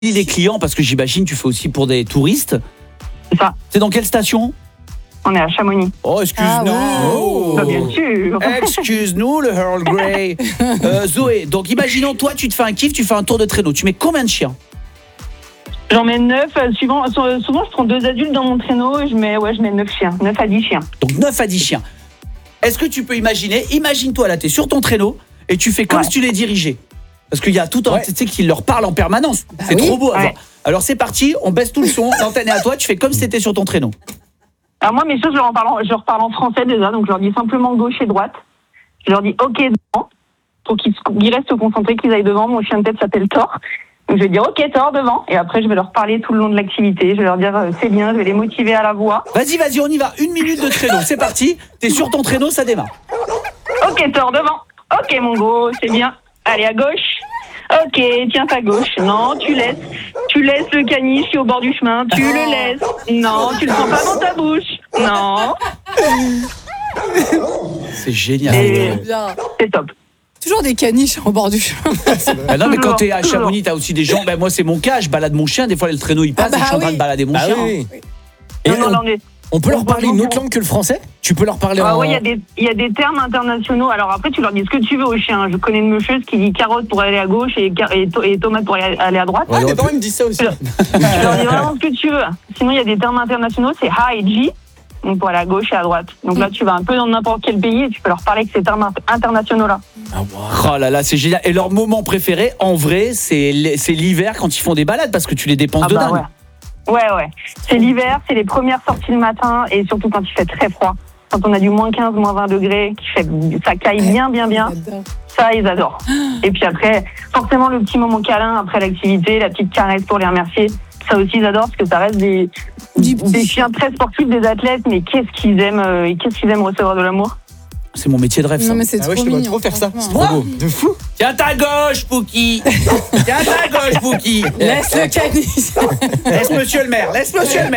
les clients, parce que j'imagine tu fais aussi pour des touristes. C'est ça. C'est dans quelle station ? On est à Chamonix. Oh, excuse-nous. wow. Bah, bien sûr. Excuse-nous, le Earl Grey. Zoé, donc imaginons, toi, tu te fais un kiff, tu fais un tour de traîneau. Tu mets combien de chiens ? J'en mets 9. Souvent, je prends 2 adultes dans mon traîneau et je mets 9 chiens. 9 à 10 chiens. Donc 9 à 10 chiens. Est-ce que tu peux imagine-toi là, t'es sur ton traîneau et tu fais comme si tu les dirigeais. Parce qu'il y a tout un, tu sais, qui leur parle en permanence. C'est trop beau à voir. Alors c'est parti, on baisse tout le son, l'antenne est à toi, tu fais comme si t'étais sur ton traîneau. Alors moi, mes choses, je leur parle en français déjà, donc je leur dis simplement gauche et droite. Je leur dis OK devant, pour qu'ils restent concentrés, qu'ils aillent devant. Mon chien de tête s'appelle Thor. Donc je vais dire OK Thor devant, et après je vais leur parler tout le long de l'activité. Je vais leur dire c'est bien, je vais les motiver à la voix. Vas-y, on y va, 1 minute de traîneau, c'est parti. T'es sur ton traîneau, ça démarre. OK Thor devant. OK mon gros, c'est bien. Allez à gauche. OK, tiens ta gauche. Non, tu laisses le caniche qui est au bord du chemin. Tu le laisses. Non, tu le prends pas dans ta bouche. Non. C'est génial. C'est top. Toujours des caniches au bord du chemin. Non, mais quand t'es à Chamonix, t'as aussi des gens. Moi, c'est mon cas, je balade mon chien. Des fois, le traîneau il passe et je suis en train de balader mon chien. Oui. Et On peut leur parler une autre langue que le français ? Tu peux leur parler en... Oui, il y a des termes internationaux. Alors après, tu leur dis ce que tu veux aux chiens. Je connais une meufeuse qui dit carotte pour aller à gauche et tomate pour aller à droite. Ah, mes parents me disent ça aussi. Tu leur dis vraiment ce que tu veux. Sinon, il y a des termes internationaux, c'est Ha et Ji, donc pour aller à gauche et à droite. Donc là, tu vas un peu dans n'importe quel pays et tu peux leur parler avec ces termes internationaux-là. Oh là là, c'est génial. Et leur moment préféré, en vrai, c'est l'hiver quand ils font des balades parce que tu les dépenses de dingue. Ouais. C'est l'hiver, c'est les premières sorties le matin et surtout quand il fait très froid. Quand on a du moins 15, moins 20 degrés, ça caille bien. Ça, ils adorent. Et puis après, forcément, le petit moment câlin après l'activité, la petite caresse pour les remercier. Ça aussi, ils adorent parce que ça reste des chiens très sportifs, des athlètes, mais qu'est-ce qu'ils aiment recevoir de l'amour. C'est mon métier de rêve, ça. Non, mais c'est trop mignon. trop faire ça. C'est trop beau. De fou. Tiens ta gauche, Pouki. Laisse le caniche. Laisse monsieur le maire. Pouki,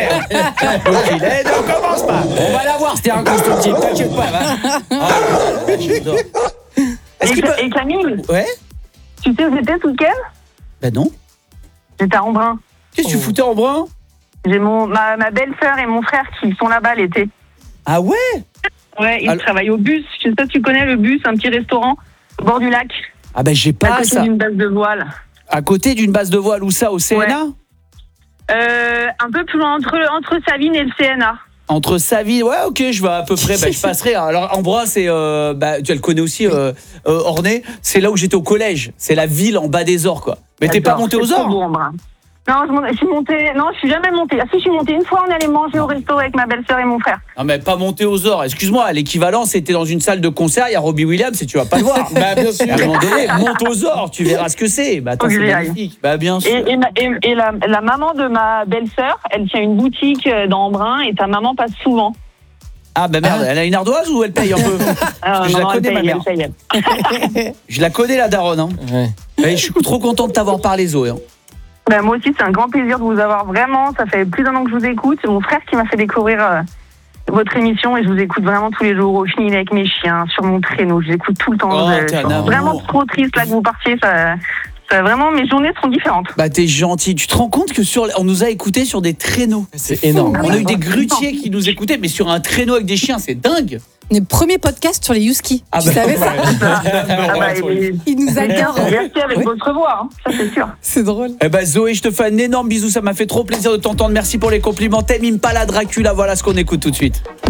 ne commence pas. On va la voir, c'était un constructif, t'inquiète pas. J'adore. Et Camille, Ouais. tu sais où j'étais ce week-end ? Ben non. J'étais à Embrun. Qu'est-ce que tu foutais en brun ? J'ai ma belle-sœur et mon frère qui sont là-bas l'été. Ah ouais ? Ouais, ils travaillent au bus. Je sais pas si tu connais le bus, un petit restaurant au bord du lac. Ah ben j'ai pas à côté ça. d'une base de voile. À côté d'une base de voile, où ça, au CNA ? Un peu plus loin, entre Savines et le CNA. Entre Savines, ouais, ok, je vois à peu près, je passerai. Alors, Embrun, c'est, tu le connais aussi, Ornay, c'est là où j'étais au collège. C'est la ville en bas des Ors, quoi. Mais t'es pas monté aux Ors ? Non, je suis jamais montée. Ah si, je suis montée une fois, on allait manger au resto avec ma belle-sœur et mon frère. Non, mais pas monté aux Ors. Excuse-moi, l'équivalent, c'était dans une salle de concert, il y a Robbie Williams et tu vas pas le voir. Bah, bien sûr. À un moment donné, monte aux Ors, tu verras ce que c'est. Bah, attends, c'est magnifique. Bah, bien sûr. Et la maman de ma belle-sœur, elle tient une boutique dans Embrun et ta maman passe souvent. Ah, bah merde, elle a une ardoise ou elle paye un peu ? Parce que je la connais, ma mère. Je la connais, la daronne. Hein. Ouais. Et je suis trop content de t'avoir parlé, Zoé. Hein. Ben, moi aussi, c'est un grand plaisir de vous avoir vraiment. Ça fait plus d'1 an que je vous écoute. C'est mon frère qui m'a fait découvrir votre émission et je vous écoute vraiment tous les jours au chenil avec mes chiens, sur mon traîneau. Je vous écoute tout le temps. Je suis vraiment trop triste là que vous partiez. Vraiment, mes journées seront différentes. Bah, t'es gentil. Tu te rends compte que on nous a écoutés sur des traîneaux. C'est énorme. On a eu des grutiers qui nous écoutaient, mais sur un traîneau avec des chiens, c'est dingue. Les premiers podcasts sur les Yuski. Tu savais ça ? Il nous adore. Merci avec votre voix, hein. Ça c'est sûr. C'est drôle. Eh ben Zoé, je te fais un énorme bisou, ça m'a fait trop plaisir de t'entendre. Merci pour les compliments. T'aimes Impala Dracula, voilà ce qu'on écoute tout de suite.